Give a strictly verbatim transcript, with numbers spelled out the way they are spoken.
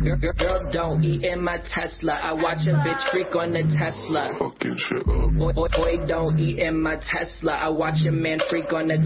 Girl, girl, girl, don't eat in my Tesla. I watch a bitch freak on the Tesla. Fucking shit up. Boy, boy, boy, don't eat in my Tesla. I watch a man freak on the